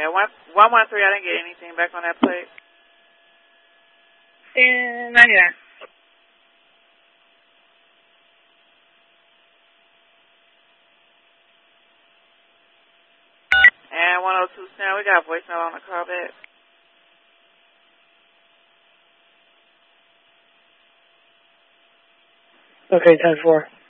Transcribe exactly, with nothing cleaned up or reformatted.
Okay, one one one three. I didn't get anything back on that plate. And ninety-nine. And one oh two Sam, we got voicemail on the call back. Okay, ten four.